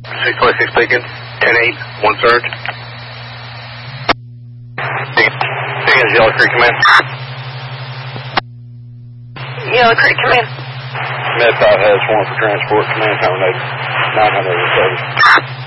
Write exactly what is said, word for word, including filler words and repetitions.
six twenty-six Beacon, ten eight, one surge. Beacon is Yellow Creek Command. Yellow Creek Command. Med five has one for transport, command terminated, nine hundred service.